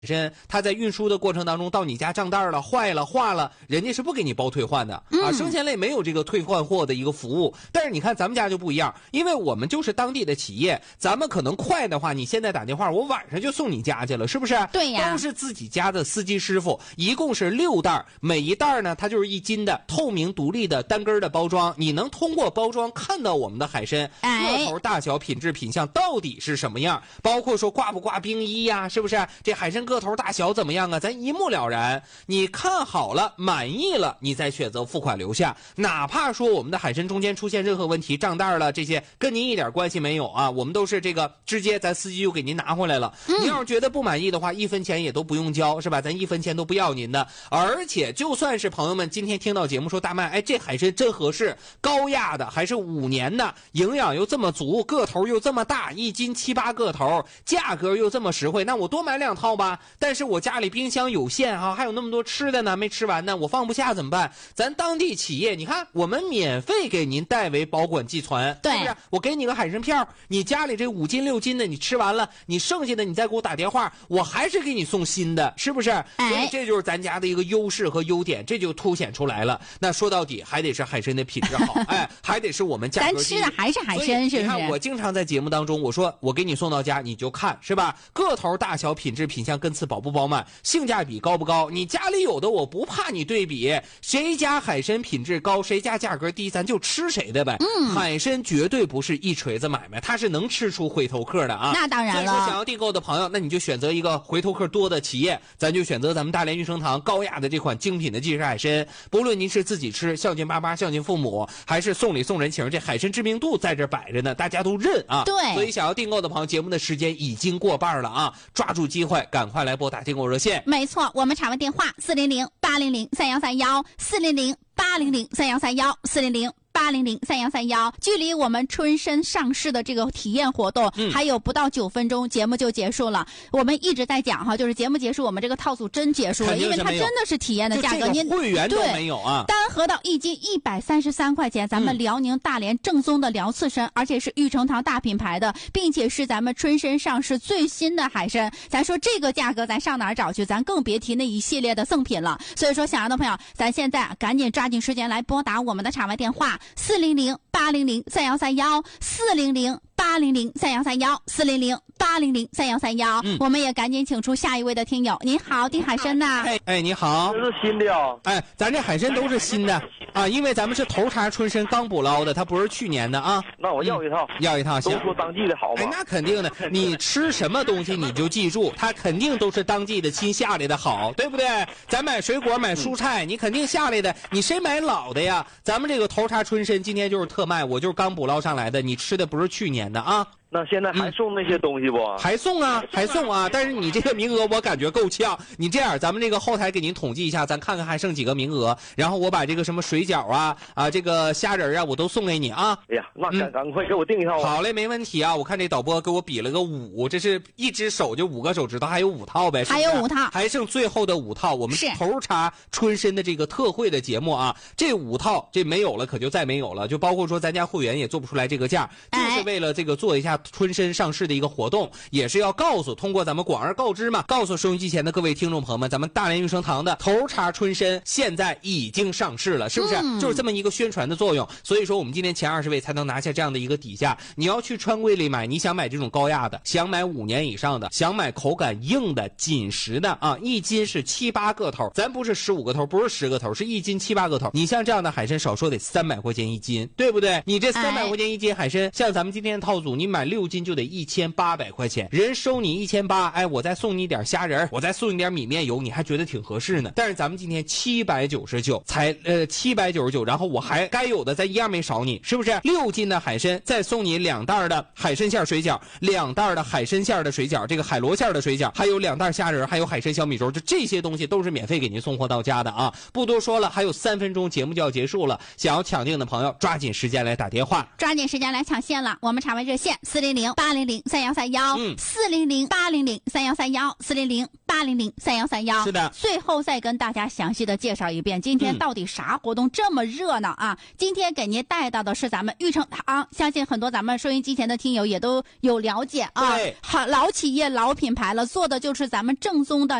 它在运输的过程当中到你家胀袋了、坏了、化了，人家是不给你包退换的啊。生鲜类没有这个退换货的一个服务，但是你看咱们家就不一样，因为我们就是当地的企业，咱们可能快的话，你现在打电话，我晚上就送你家去了，是不是？ 对呀， 都是自己家的司机师傅，一共是6袋，每一袋呢，它就是1斤的透明独立的单根的包装，你能通过包装看到我们的海参个头、大小、品质、品相到底是什么样，包括说挂不挂冰衣呀，是不是？这海参个头大小怎么样啊？咱一目了然。你看好了，满意了，你再选择付款留下。哪怕说我们的海参中间出现任何问题，胀袋了，这些跟您一点关系没有啊，我们都是这个直接咱司机就给您拿回来了。你要是觉得不满意的话，1分钱也都不用交，是吧？咱1分钱都不要您的。而且就算是朋友们今天听到节目说大麦，哎，这海参真合适，高压的，还是5年的，营养又这么足，个头又这么大，1斤7、8个头，价格又这么实惠，那我多买2套吧。但是我家里冰箱有限啊，还有那么多吃的呢，没吃完呢，我放不下怎么办？咱当地企业，你看我们免费给您代为保管寄传， 对， 是不是？我给你个海参票，你家里这5斤6斤的你吃完了，你剩下的你再给我打电话，我还是给你送新的，是不是？所以这就是咱家的一个优势和优点，这就凸显出来了。那说到底还得是海参的品质好，哎，还得是我们价格低。 咱吃的还是海参，是不是？ 你看我经常在节目当中我说我给你送到家，你就看是吧？个头大小、品质品相、根刺饱不饱满，性价比高不高？你家里有的我不怕你对比，谁家海参品质高，谁家价格低，咱就吃谁的呗。海参绝对不是一锤子买卖，它是能吃出回头客的啊。 那当然了。 所以说想要订购的朋友，那你就选择一个回头客多的企业，咱就选择咱们大连玉生堂高雅的这款精品的即食海参。不论您是自己吃孝敬爸妈、孝敬父母，还是送礼送人情，这海参知名度在这摆着呢，大家都认啊。 对， 所以想要订购的朋友，节目的时间已经过半了啊，抓住机会，赶快来拨打订购热线。 没错，我们查问电话400-800-3131，400-800-3131，400-800-3131。距离我们春参上市的这个体验活动还有不到9分钟，节目就结束了。我们一直在讲哈，就是节目结束，我们这个套组真结束了，因为它真的是体验的价格，您会员都没有啊。 单核到1斤133块钱，咱们辽宁大连正宗的辽刺参，而且是玉成堂大品牌的，并且是咱们春参上市最新的海参。咱说这个价格，咱上哪儿找去？咱更别提那一系列的赠品了。所以说，想要的朋友，咱现在赶紧抓紧时间来拨打我们的场外电话400-800-3131，400-800-3131，400-800-3131。我们也赶紧请出下一位的听友。您好，订海参呐。 哎，你好。 这是新的啊。 哎，咱这海参都是新的啊，因为咱们是头茬春参刚捕捞的，它不是去年的啊。 那我要一套， 要一套行。 都说当季的好嘛。 哎，那肯定的，你吃什么东西你就记住，它肯定都是当季的新下来的好，对不对？咱买水果买蔬菜，你肯定下来的，你谁买老的呀？咱们这个头茬春参今天就是特卖，我就是刚捕捞上来的，你吃的不是去年的啊。 那现在还送那些东西不？ 还送啊，还送啊！但是你这个名额我感觉够呛。你这样，咱们这个后台给您统计一下，咱看看还剩几个名额，然后我把这个什么水饺啊这个虾仁啊，我都送给你啊。 哎呀，那赶快给我订一套。 好嘞，没问题啊！我看这导播给我比了个5，这是一只手就5个手指头，还有5套呗，是不是？ 还有5套， 还剩最后的5套。我们头茬春参的这个特惠的节目啊，这5套这没有了，可就再没有了。就包括说咱家会员也做不出来这个价，就是为了这个做一下春参上市的一个活动，也是要通过咱们广而告之嘛，告诉收音机前的各位听众朋友们，咱们大连玉生堂的头茬春参现在已经上市了，是不是？就是这么一个宣传的作用。所以说我们今天前20位才能拿下这样的一个底价。你要去川贵里买，你想买这种高压的，想买5年以上的，想买口感硬的紧实的啊，1斤是7、8个头，咱不是15个头，不是10个头，是1斤7、8个头。你像这样的海参少说得300块钱1斤，对不对？你这300块钱1斤海参，像咱们今天的套组，你买6斤就得1800块钱，人收你1800，哎，我再送你点虾仁，我再送你点米面油，你还觉得挺合适呢。但是咱们今天799才799，然后我还该有的咱一样没少你，是不是？6斤的海参，再送你2袋的海参馅水饺，2袋的海参馅的水饺，这个海螺馅的水饺，还有2袋虾仁，还有海参小米粥，就这些东西都是免费给您送货到家的啊！不多说了，还有3分钟节目就要结束了，想要抢定的朋友抓紧时间来打电话， 抓紧时间来抢线了。我们场外热线 400-800-3131，400-800-3131， 是的。 最后再跟大家详细的介绍一遍，今天到底啥活动这么热闹啊？今天给您带到的是咱们玉成堂，相信很多咱们收音机前的听友也都有了解啊。 对， 好，老企业老品牌了，做的就是咱们正宗的